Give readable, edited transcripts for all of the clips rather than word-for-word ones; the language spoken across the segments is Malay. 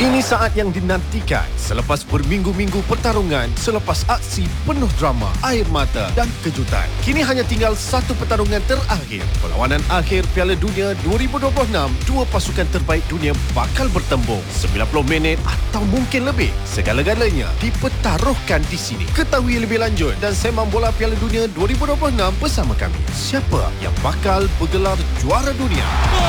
Ini saat yang dinantikan selepas berminggu-minggu pertarungan, selepas aksi penuh drama, air mata dan kejutan. Kini hanya tinggal satu pertarungan terakhir. Perlawanan akhir Piala Dunia 2026, dua pasukan terbaik dunia bakal bertembung. 90 minit atau mungkin lebih. Segala-galanya dipertaruhkan di sini. Ketahui lebih lanjut dan sembang bola Piala Dunia 2026 bersama kami. Siapa yang bakal bergelar juara dunia?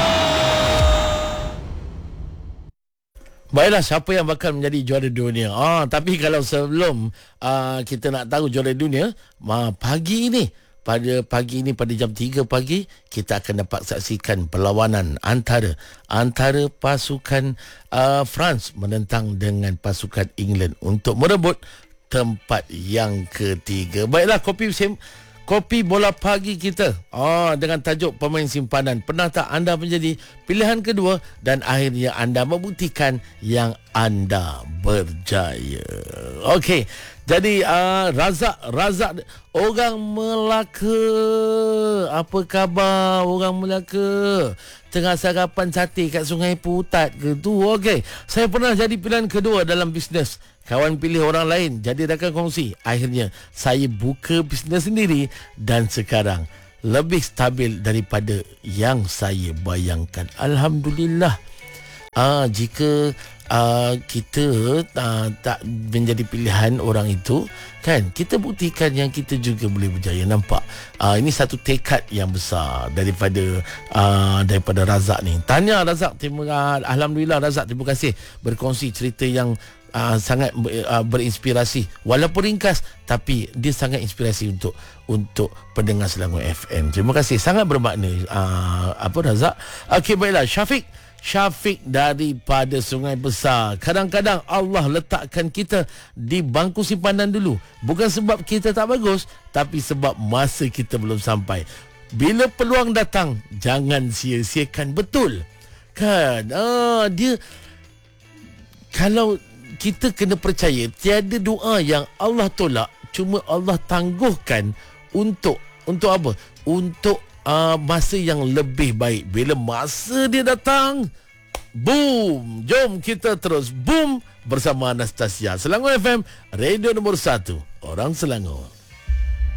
Baiklah, siapa yang bakal menjadi juara dunia? Tapi kalau sebelum kita nak tahu juara dunia, pagi ini pada jam 3 pagi kita akan dapat saksikan perlawanan antara pasukan France menentang dengan pasukan England untuk merebut tempat yang ketiga. Baiklah, Kopi bola pagi kita dengan tajuk pemain simpanan. Pernah tak anda menjadi pilihan kedua dan akhirnya anda membuktikan yang anda berjaya? Okey, jadi Razak orang Melaka, apa khabar orang Melaka? Tengah sarapan sate kat Sungai Putat ke tu? Okey, saya pernah jadi pilihan kedua dalam bisnes. Kawan pilih orang lain jadi rakan kongsi. Akhirnya saya buka bisnes sendiri dan sekarang lebih stabil daripada yang saya bayangkan. Alhamdulillah. Jika kita tak menjadi pilihan orang itu, kan, kita buktikan yang kita juga boleh berjaya. Nampak? Ini satu tekad yang besar daripada Razak ni. Tanya Razak, Alhamdulillah Razak, terima kasih berkongsi cerita yang sangat berinspirasi, walaupun ringkas tapi dia sangat inspirasi untuk pendengar Selangor FM. Terima kasih, sangat bermakna Razak. Okey, baiklah, Syafiq daripada Sungai Besar. Kadang-kadang Allah letakkan kita di bangku simpanan dulu, bukan sebab kita tak bagus, tapi sebab masa kita belum sampai. Bila peluang datang, jangan sia-siakan. Betul kan? Dia, kalau kita kena percaya, tiada doa yang Allah tolak, cuma Allah tangguhkan untuk apa? Untuk masa yang lebih baik. Bila masa dia datang, boom, jom kita terus boom bersama Anastasia. Selangor FM, radio nombor 1 orang Selangor.